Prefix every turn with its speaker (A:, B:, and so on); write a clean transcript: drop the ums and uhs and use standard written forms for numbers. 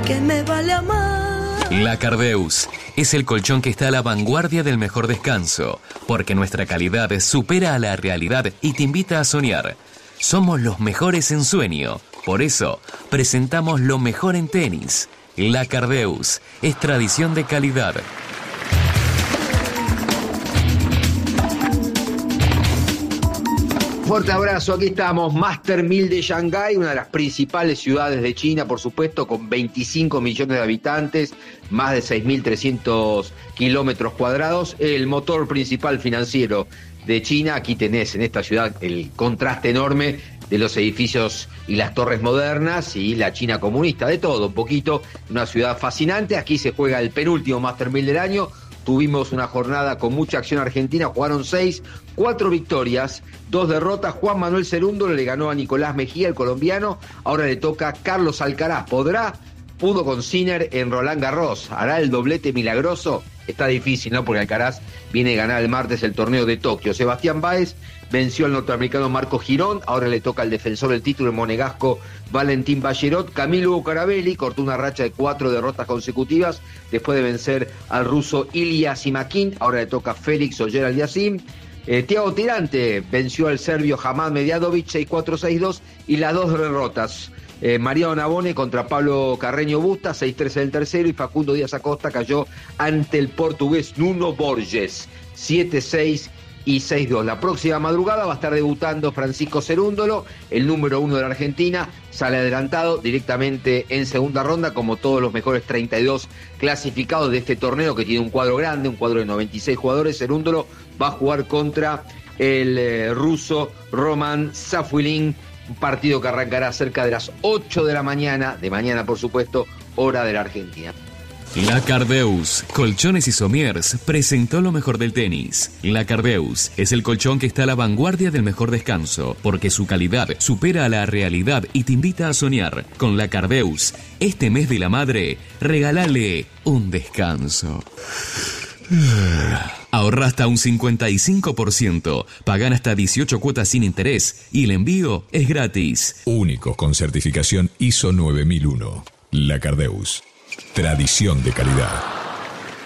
A: que me vale amar.
B: La Cardeus es el colchón que está a la vanguardia del mejor descanso, porque nuestra calidad supera a la realidad y te invita a soñar. Somos los mejores en sueño, por eso presentamos lo mejor en tenis. La Cardeus es tradición de calidad.
C: Fuerte abrazo, aquí estamos, Master 1000 de Shanghái, una de las principales ciudades de China, por supuesto, con 25 millones de habitantes, más de 6.300 kilómetros cuadrados, el motor principal financiero de China. Aquí tenés en esta ciudad el contraste enorme de los edificios y las torres modernas y la China comunista, de todo un poquito, una ciudad fascinante. Aquí se juega el penúltimo Master 1000 del año. Tuvimos una jornada con mucha acción argentina, jugaron 6, 4 victorias, 2 derrotas. Juan Manuel Cerúndolo le ganó a Nicolás Mejía, el colombiano. Ahora le toca Carlos Alcaraz. Pudo con Sinner en Roland Garros. ¿Hará el doblete milagroso? Está difícil, ¿no? Porque Alcaraz viene a ganar el martes el torneo de Tokio. Sebastián Báez venció al norteamericano Marco Girón. Ahora le toca al defensor del título, el monegasco Valentín Ballerot. Camilo Bucarabelli cortó una racha de 4 derrotas consecutivas después de vencer al ruso Ilya Simakin. Ahora le toca a Félix Auger-Aliassime. Thiago Tirante venció al serbio Hamad Mediadovic 6-4, 6-2 y las 2 derrotas. Mariano Navone contra Pablo Carreño Busta, 6-3 en el tercero, y Facundo Díaz Acosta cayó ante el portugués Nuno Borges, 7-6 y 6-2. La próxima madrugada va a estar debutando Francisco Cerúndolo, el número 1 de la Argentina, sale adelantado directamente en segunda ronda, como todos los mejores 32 clasificados de este torneo, que tiene un cuadro grande, un cuadro de 96 jugadores. Cerúndolo va a jugar contra el ruso Roman Safiullin, un partido que arrancará cerca de las 8 de la mañana, de mañana por supuesto, hora de la Argentina.
B: La Cardeus, Colchones y Somiers, presentó lo mejor del tenis. La Cardeus es el colchón que está a la vanguardia del mejor descanso, porque su calidad supera a la realidad y te invita a soñar. Con La Cardeus, este mes de la madre, regálale un descanso. Ahorra hasta un 55%, pagan hasta 18 cuotas sin interés y el envío es gratis.
D: Único con certificación ISO 9001. La Cardeus. Tradición de calidad.